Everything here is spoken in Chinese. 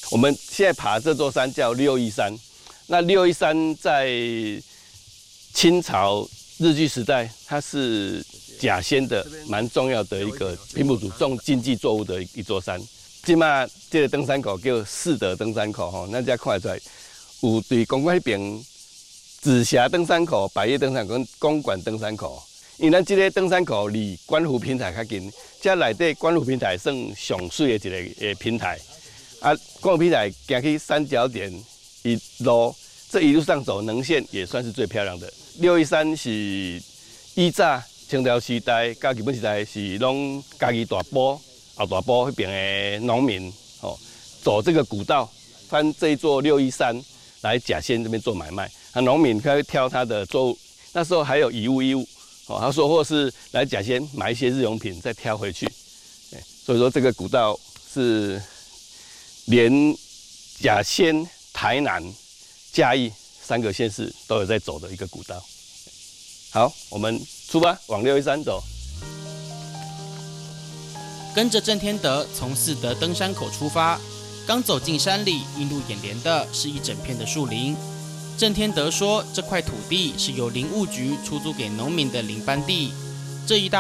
我们现在爬这座山叫613山，那613在清朝日据时代，它是甲仙的蛮重要的一个平埔族种经济作物的一座山。即马这个登山口叫士德登山口吼，咱才看得出来，有对公馆那边紫霞登山口、百叶登山口跟公馆登山口。因为咱这个登山口离观湖平台较近，这内底观湖平台算上水的一个平台。啊，观湖平台行去三角点一路，这一路上走能线也算是最漂亮的。613是以早清朝时代、到日本时代是拢家己大埔、后大埔那边的农民哦，走这个古道，翻这一座613来甲仙这边做买卖。啊，农民他会挑他的作物，那时候还有以物易物。哦，他说或是来甲仙买一些日用品再挑回去，所以说这个古道是连甲仙、台南、嘉义3个县市都有在走的一个古道。好，我们出发往613走。 跟着郑天德从士德登山口出发，刚走进山里，映入眼帘的是一整片的树林。郑天德说，这块土地是由林务局出租给农民的林班地，这一大